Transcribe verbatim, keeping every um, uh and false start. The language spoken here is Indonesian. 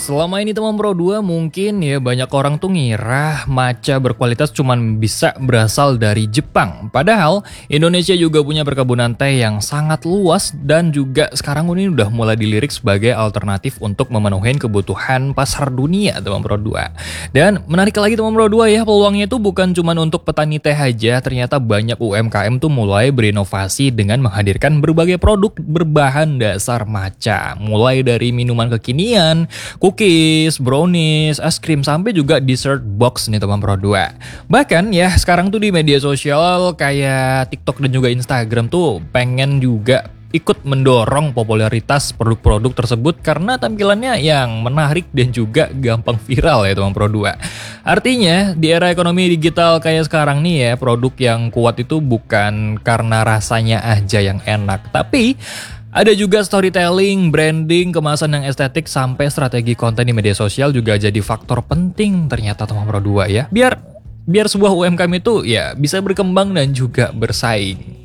Selama ini teman Pro dua mungkin ya banyak orang tuh ngira matcha berkualitas cuman bisa berasal dari Jepang. Padahal Indonesia juga punya perkebunan teh yang sangat luas dan juga sekarang ini udah mulai dilirik sebagai alternatif untuk memenuhi kebutuhan pasar dunia teman Pro dua. Dan menarik lagi teman Pro dua ya, peluangnya itu bukan cuman untuk petani teh aja, ternyata banyak U M K M tuh mulai berinovasi dengan menghadirkan berbagai produk berbahan dasar matcha. Mulai dari minuman kekinian, cookies, brownies, es krim, sampai juga dessert box nih teman Pro dua. Bahkan ya sekarang tuh di media sosial kayak TikTok dan juga Instagram tuh pengen juga ikut mendorong popularitas produk-produk tersebut karena tampilannya yang menarik dan juga gampang viral ya teman Pro dua. Artinya di era ekonomi digital kayak sekarang nih ya, produk yang kuat itu bukan karena rasanya aja yang enak, tapi ada juga storytelling, branding, kemasan yang estetik, sampai strategi konten di media sosial juga jadi faktor penting ternyata teman Pro dua ya. Biar biar sebuah U M K M itu ya bisa berkembang dan juga bersaing.